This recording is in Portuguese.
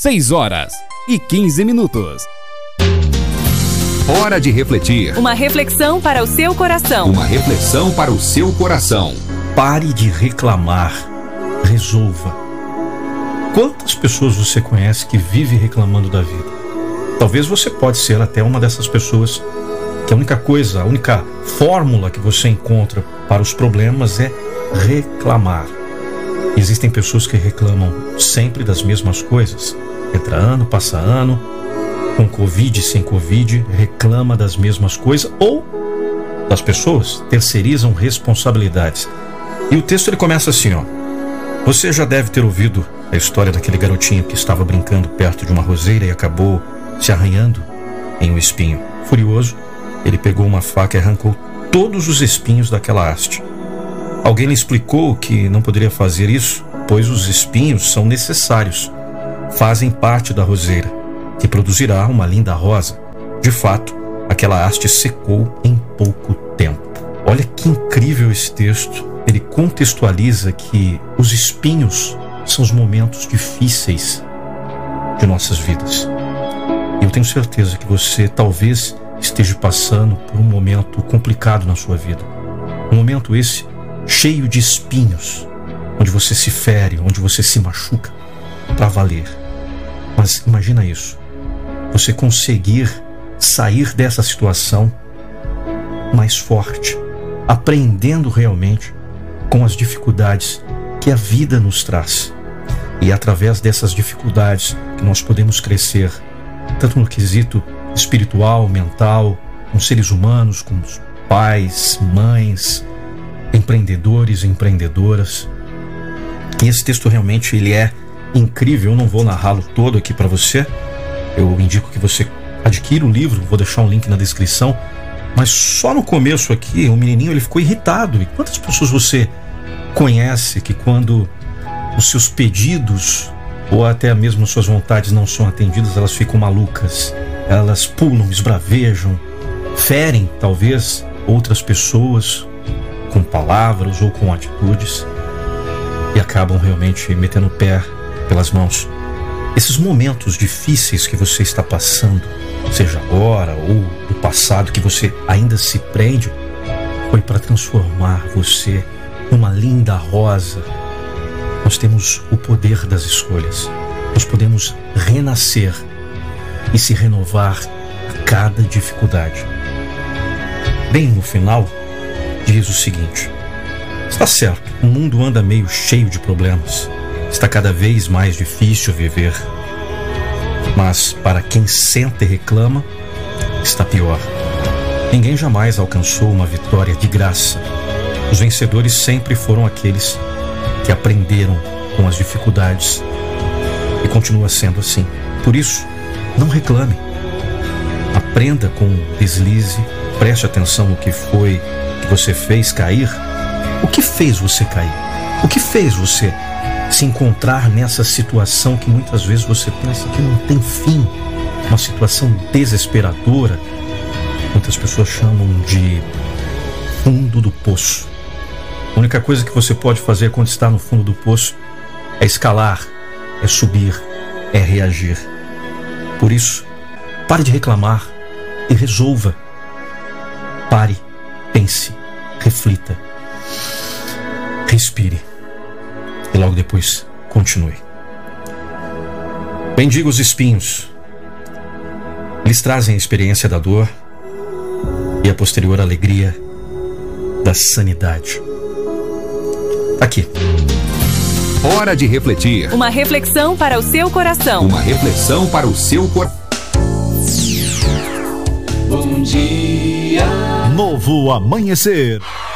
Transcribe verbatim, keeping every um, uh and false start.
seis horas e quinze minutos. Hora de refletir. Uma reflexão para o seu coração. Uma reflexão para o seu coração. Pare de reclamar. Resolva. Quantas pessoas você conhece que vive reclamando da vida? Talvez você pode ser até uma dessas pessoas que a única coisa, a única fórmula que você encontra para os problemas é reclamar. Existem pessoas que reclamam sempre das mesmas coisas. Entra ano, passa ano, com Covid, sem Covid, reclama das mesmas coisas, ou as pessoas terceirizam responsabilidades. E o texto ele começa assim, ó. Você já deve ter ouvido a história daquele garotinho que estava brincando perto de uma roseira e acabou se arranhando em um espinho. Furioso, ele pegou uma faca e arrancou todos os espinhos daquela haste. Alguém lhe explicou que não poderia fazer isso, pois os espinhos são necessários. Fazem parte da roseira, que produzirá uma linda rosa. De fato, aquela haste secou em pouco tempo. Olha que incrível esse texto. Ele contextualiza que os espinhos são os momentos difíceis de nossas vidas. E eu tenho certeza que você talvez esteja passando por um momento complicado na sua vida. Um momento esse cheio de espinhos, onde você se fere, onde você se machuca para valer. Mas imagina isso, você conseguir sair dessa situação mais forte, aprendendo realmente com as dificuldades que a vida nos traz. E é através dessas dificuldades que nós podemos crescer, tanto no quesito espiritual, mental, com seres humanos, com pais, mães, empreendedores e empreendedoras. E esse texto realmente ele é incrível. Eu não vou narrá-lo todo aqui para você. Eu indico que você adquira o livro, vou deixar um link na descrição. Mas só no começo aqui, o menininho ele ficou irritado. E quantas pessoas você conhece que quando os seus pedidos ou até mesmo suas vontades não são atendidas, elas ficam malucas, elas pulam, esbravejam, ferem talvez outras pessoas com palavras ou com atitudes e acabam realmente metendo o pé pelas mãos. Esses momentos difíceis que você está passando, seja agora ou no passado, que você ainda se prende, foi para transformar você numa linda rosa. Nós temos o poder das escolhas. Nós podemos renascer e se renovar a cada dificuldade. Bem no final, diz o seguinte: está certo, o mundo anda meio cheio de problemas. Está cada vez mais difícil viver. Mas para quem senta e reclama, está pior. Ninguém jamais alcançou uma vitória de graça. Os vencedores sempre foram aqueles que aprenderam com as dificuldades. E continua sendo assim. Por isso, não reclame. Aprenda com o deslize. Preste atenção no que foi que você fez cair. O que fez você cair? O que fez você se encontrar nessa situação que muitas vezes você pensa que não tem fim? Uma situação desesperadora. Muitas pessoas chamam de fundo do poço. A única coisa que você pode fazer quando está no fundo do poço é escalar, é subir, é reagir. Por isso, pare de reclamar e resolva. Pare, pense, reflita, respire e logo depois continue. Bendiga os espinhos. Eles trazem a experiência da dor e a posterior alegria da sanidade. Aqui. Hora de refletir. Uma reflexão para o seu coração. Uma reflexão para o seu coração. Bom dia. Novo amanhecer.